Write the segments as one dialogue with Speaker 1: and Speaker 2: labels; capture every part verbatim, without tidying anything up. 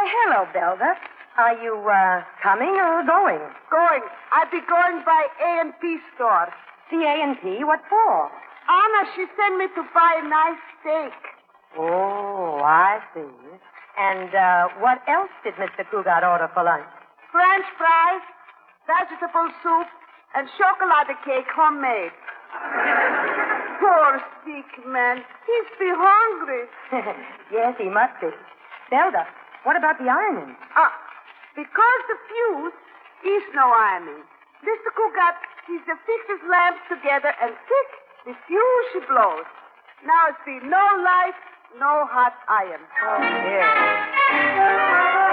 Speaker 1: hello, Belda. Are you, uh, coming or going?
Speaker 2: Going. I'll be going by A and P store.
Speaker 1: The A and P? What for?
Speaker 2: Anna, she sent me to buy a nice steak.
Speaker 1: Oh, I see. And, uh, what else did Mister Cougat order for lunch?
Speaker 2: French fries, vegetable soup, and chocolate cake homemade. Poor sick man. He's be hungry.
Speaker 1: Yes, he must be. Belda, what about the ironing?
Speaker 2: Ah, because the fuse is no ironing. Mister Cougat, he's to fix his lamps together and tick, the fuse she blows. Now it's be no light, no hot iron.
Speaker 1: Oh, dear.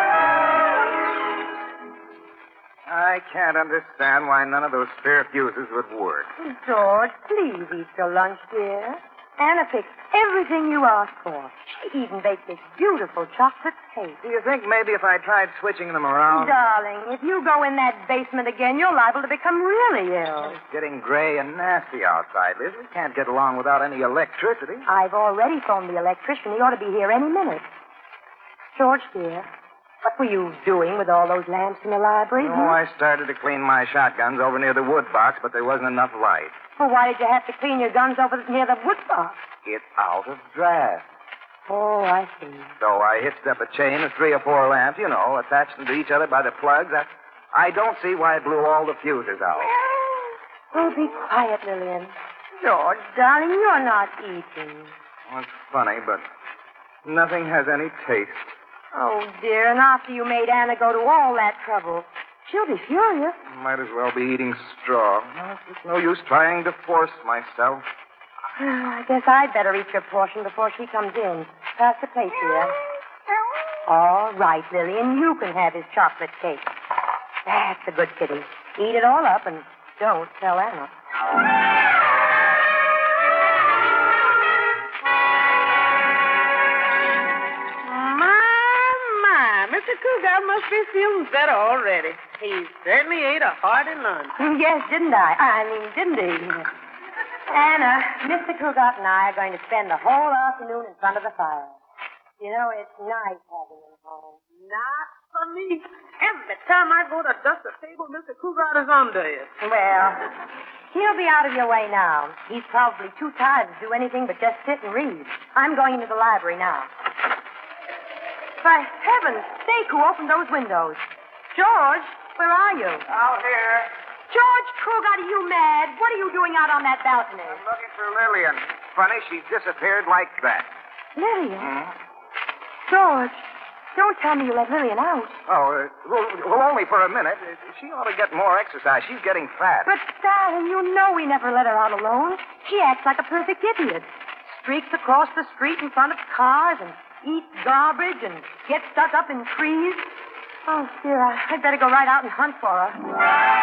Speaker 3: I can't understand why none of those spare fuses would work.
Speaker 1: George, please eat your lunch, dear. Anna fixed everything you asked for. She even baked this beautiful chocolate cake.
Speaker 3: Do you think maybe if I tried switching them around?
Speaker 1: Darling, if you go in that basement again, you're liable to become really ill.
Speaker 3: It's getting gray and nasty outside, Liz. We can't get along without any electricity.
Speaker 1: I've already phoned the electrician. He ought to be here any minute. George, dear, what were you doing with all those lamps in the library?
Speaker 3: Oh, I started to clean my shotguns over near the wood box, but there wasn't enough light.
Speaker 1: Well, why did you have to clean your guns over near the wood box?
Speaker 3: It's out of draft.
Speaker 1: Oh, I see.
Speaker 3: So I hitched up a chain of three or four lamps, you know, attached them to each other by the plugs. I, I don't see why it blew all the fuses out.
Speaker 1: Oh, be quiet, Lillian. George, darling, you're not eating.
Speaker 3: Well, it's funny, but nothing has any taste.
Speaker 1: Oh, dear, and after you made Anna go to all that trouble, she'll be furious.
Speaker 3: Might as well be eating straw. Well, it's no use trying to force myself.
Speaker 1: I guess I'd better eat your portion before she comes in. Pass the plate, dear. All right, Lillian, you can have his chocolate cake. That's a good kitty. Eat it all up and don't tell Anna.
Speaker 2: Mister Cougat must be feeling better already. He certainly ate a hearty lunch.
Speaker 1: Yes, didn't I? I mean, didn't he? Anna, Mister Cougat and I are going to spend the whole afternoon in front of the fire. You know, it's nice having him home.
Speaker 2: Not for me. Every time I go to dust the table, Mister Cougat is under it.
Speaker 1: Well, he'll be out of your way now. He's probably too tired to do anything but just sit and read. I'm going into the library now. For heaven's sake, who opened those windows? George, where are you?
Speaker 3: Out here.
Speaker 1: George Cougat, are you mad? What are you doing out on that balcony?
Speaker 3: I'm looking for Lillian. Funny, she disappeared like that.
Speaker 1: Lillian?
Speaker 3: Hmm?
Speaker 1: George, don't tell me you let Lillian out.
Speaker 3: Oh, uh, well, well, only for a minute. Uh, She ought to get more exercise. She's getting fat.
Speaker 1: But, darling, you know we never let her out alone. She acts like a perfect idiot. Streaks across the street in front of cars and eats garbage and gets stuck up in trees. Oh, dear, I'd better go right out and hunt for her.